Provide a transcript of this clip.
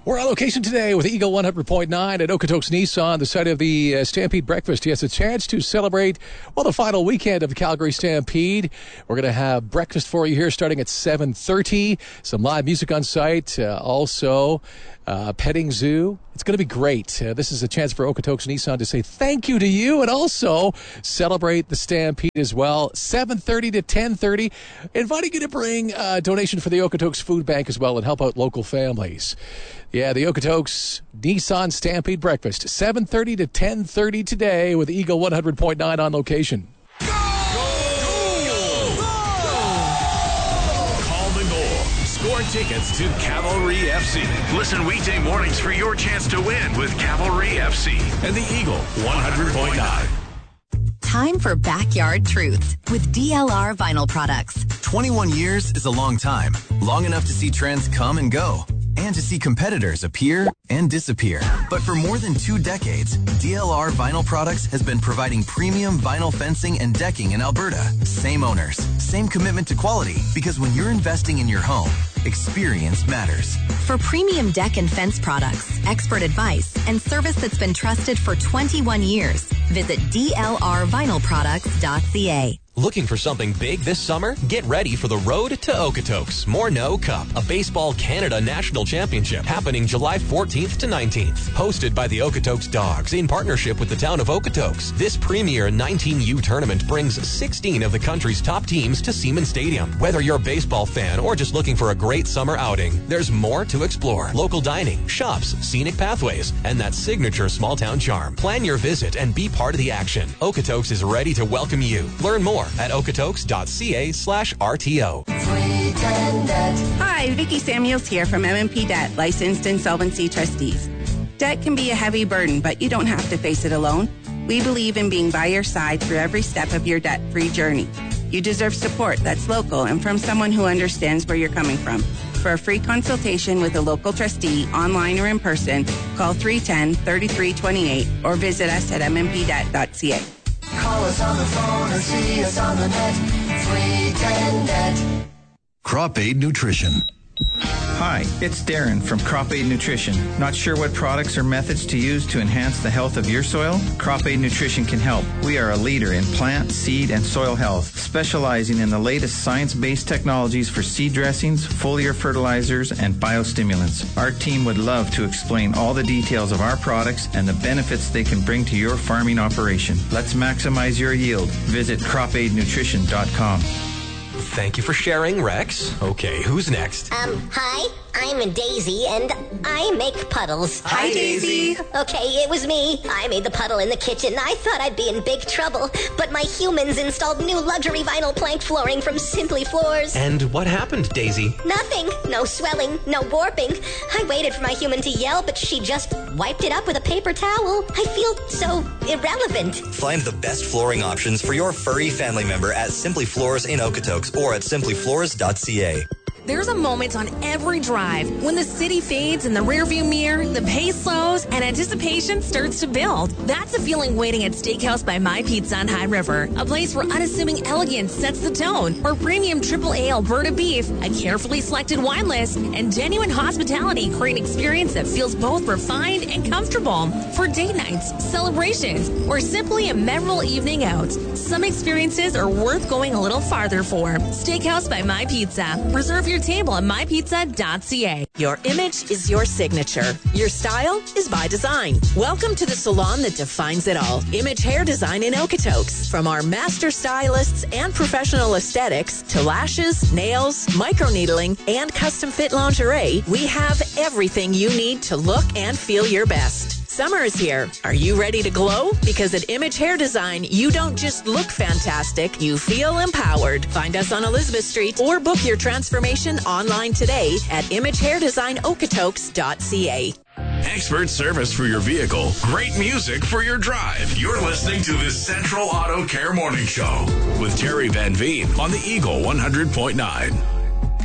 We're on location today with Eagle 100.9 at Okotoks Nissan, the site of the Stampede Breakfast. Yes, a chance to celebrate, the final weekend of the Calgary Stampede. We're going to have breakfast for you here starting at 7:30. Some live music on site. Also, petting zoo. It's going to be great. This is a chance for Okotoks Nissan to say thank you to you and also celebrate the Stampede as well. 7:30 to 10:30. Inviting you to bring a donation for the Okotoks Food Bank as well and help out local families. Yeah, the Okotoks Nissan Stampede Breakfast, 7:30 to 10:30 today with Eagle 100.9 on location. Go! Call the goal. Score tickets to Cavalry FC. Listen weekday mornings for your chance to win with Cavalry FC and the Eagle 100.9. Time for Backyard Truths with DLR Vinyl Products. 21 years is a long time. Long enough to see trends come and go. And to see competitors appear and disappear. But for more than 2 decades, DLR Vinyl Products has been providing premium vinyl fencing and decking in Alberta. Same owners, same commitment to quality, because when you're investing in your home, experience matters. For premium deck and fence products, expert advice, and service that's been trusted for 21 years, visit dlrvinylproducts.ca. Looking for something big this summer? Get ready for the Road to Okotoks Morneau Cup, a Baseball Canada National Championship happening July 14th to 19th. Hosted by the Okotoks Dogs in partnership with the town of Okotoks, this premier 19U tournament brings 16 of the country's top teams to Seaman Stadium. Whether you're a baseball fan or just looking for a great summer outing, there's more to explore. Local dining, shops, scenic pathways, and that signature small town charm. Plan your visit and be part of the action. Okotoks is ready to welcome you. Learn more at okotoks.ca/RTO. Hi, Vicki Samuels here from M&P Debt, licensed insolvency trustees. Debt can be a heavy burden, but you don't have to face it alone. We believe in being by your side through every step of your debt-free journey. You deserve support that's local and from someone who understands where you're coming from. For a free consultation with a local trustee, online or in person, call 310-3328 or visit us at mmpdebt.ca. Call us on the phone or see us on the net. 310-NET. Crop Aid Nutrition. Hi, it's Darren from Crop Aid Nutrition. Not sure what products or methods to use to enhance the health of your soil? Crop Aid Nutrition can help. We are a leader in plant, seed, and soil health, specializing in the latest science-based technologies for seed dressings, foliar fertilizers, and biostimulants. Our team would love to explain all the details of our products and the benefits they can bring to your farming operation. Let's maximize your yield. Visit cropaidnutrition.com. Thank you for sharing, Rex. Okay, who's next? Hi, I'm Daisy, and I make puddles. Hi, Daisy. Okay, it was me. I made the puddle in the kitchen. I thought I'd be in big trouble, but my humans installed new luxury vinyl plank flooring from Simply Floors. And what happened, Daisy? Nothing. No swelling, no warping. I waited for my human to yell, but she just wiped it up with a paper towel. I feel so irrelevant. Find the best flooring options for your furry family member at Simply Floors in Okotoks or at simplyfloors.ca. There's a moment on every drive when the city fades in the rearview mirror, the pace slows, and anticipation starts to build. That's a feeling waiting at Steakhouse by My Pizza on High River, a place where unassuming elegance sets the tone, or premium AAA Alberta beef, a carefully selected wine list, and genuine hospitality create an experience that feels both refined and comfortable. For date nights, celebrations, or simply a memorable evening out, some experiences are worth going a little farther for. Steakhouse by My Pizza. Reserve your table at mypizza.ca. Your image is your signature. Your style is by design. Welcome to the salon that defines it all. Image Hair Design in Okotoks. From our master stylists and professional aesthetics to lashes, nails, microneedling, and custom fit lingerie, we have everything you need to look and feel your best. Summer is here. Are you ready to glow? Because at Image Hair Design, you don't just look fantastic, you feel empowered. Find us on Elizabeth Street or book your transformation online today at imagehairdesignokotoks.ca. Expert service for your vehicle. Great music for your drive. You're listening to the Central Auto Care Morning Show with Terry Van Veen on the Eagle 100.9.